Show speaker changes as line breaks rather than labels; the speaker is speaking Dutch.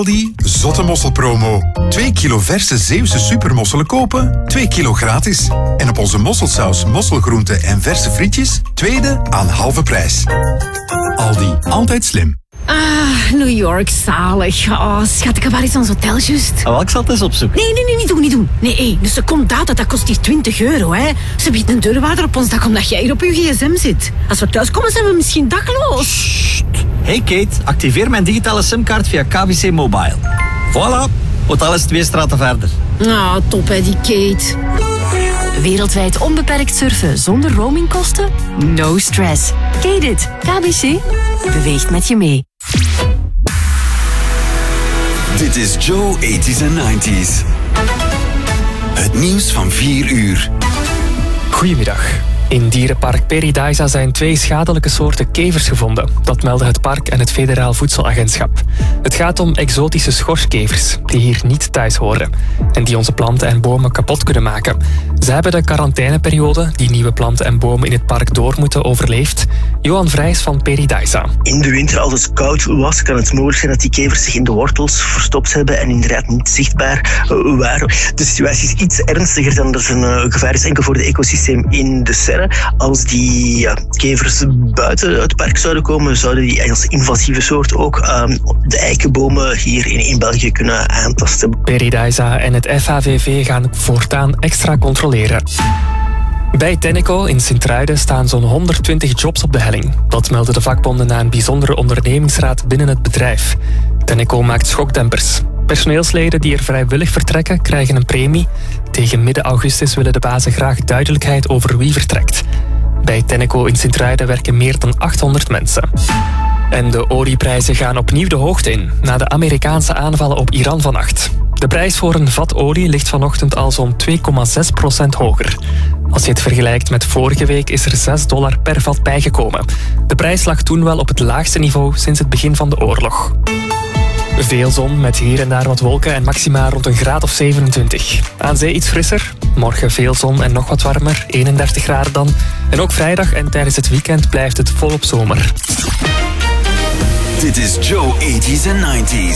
Aldi, zotte mosselpromo. 2 kilo verse Zeeuwse supermosselen kopen, 2 kilo gratis. En op onze mosselsaus, mosselgroenten en verse frietjes, tweede aan halve prijs. Aldi, altijd slim.
Ah, New York, zalig. Oh, schat, ik heb waar iets aan ons hotel, juist.
Oh, ik zal het eens opzoeken.
Nee, niet doen. Nee, dus de secondaat, dat kost hier €20, hè. Ze biedt een deurwaarder op ons dak omdat jij hier op je gsm zit. Als we thuis komen, zijn we misschien dakloos.
Hey Kate, activeer mijn digitale simkaart via KBC Mobile. Voilà, hotel is 2 straten verder.
Ah, top hè, die Kate.
Wereldwijd onbeperkt surfen zonder roamingkosten? No stress. Kate it. KBC beweegt met je mee.
Dit is Joe 80s en 90s. Het nieuws van 4 uur.
Goedemiddag. In dierenpark Paradise zijn 2 schadelijke soorten kevers gevonden. Dat melden het park en het Federaal Voedselagentschap. Het gaat om exotische schorskevers, die hier niet thuis horen. En die onze planten en bomen kapot kunnen maken. Ze hebben de quarantaineperiode, die nieuwe planten en bomen in het park door moeten, overleefd. Johan Vrijs van Paradise.
In de winter, als het koud was, kan het mogelijk zijn dat die kevers zich in de wortels verstopt hebben en inderdaad niet zichtbaar waren. De situatie is iets ernstiger dan dat een gevaar is enkel voor het ecosysteem in de serre. Als die kevers buiten het park zouden komen, zouden die als invasieve soort ook de eikenbomen hier in België kunnen aantasten.
Paradise en het FAVV gaan voortaan extra controleren. Bij Tenneco in Sint-Truiden staan zo'n 120 jobs op de helling. Dat melden de vakbonden na een bijzondere ondernemingsraad binnen het bedrijf. Tenneco maakt schokdempers. Personeelsleden die er vrijwillig vertrekken, krijgen een premie. Tegen midden augustus willen de bazen graag duidelijkheid over wie vertrekt. Bij Tenneco in Sint-Truiden werken meer dan 800 mensen. En de olieprijzen gaan opnieuw de hoogte in, na de Amerikaanse aanvallen op Iran vannacht. De prijs voor een vat olie ligt vanochtend al zo'n 2,6% hoger. Als je het vergelijkt met vorige week is er $6 per vat bijgekomen. De prijs lag toen wel op het laagste niveau sinds het begin van de oorlog. Veel zon met hier en daar wat wolken en maxima rond een graad of 27. Aan zee iets frisser. Morgen veel zon en nog wat warmer, 31 graden dan. En ook vrijdag en tijdens het weekend blijft het volop zomer.
Dit is Joe 80s en 90s.